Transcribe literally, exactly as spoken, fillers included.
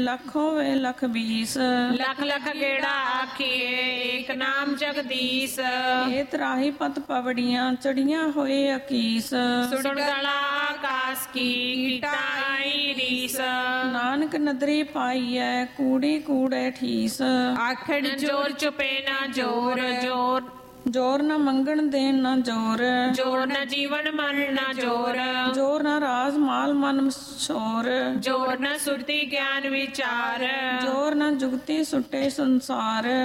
ਲੱਖ ਹੋਵੇ ਲਖ बीस। लख लख गेड़ा आखिए एक नाम जगदीश। ਇਹ ਤਰਾਹੀ ਪਤ ਪਵੜੀਆਂ ਚੜੀਆਂ ਹੋਏ ਅਕੀਸ। सुन गला आकाश की गिटाई रीस। ਨਾਨਕ ਨਦਰੀ ਪਾਈਐ ਕੂੜੀ ਕੂੜੇ ਠੀਸ। आखड़ जोर चुपे ना जोर जोर। ਜੋਰ ਨਾ ਮੰਗਣ ਦੇਣ ਨਾ ਜੋਰ। जोर न जीवन मन न जोर। ਜੋਰ ਨਾ ਰਾਜ ਮਾਲ ਮਨ ਸ਼ੋਰ। जोर न सुरती ज्ञान विचार। ਜੋਰ ਨਾ ਜੁਗਤੀ ਸੁੱਟੇ ਸੰਸਾਰ।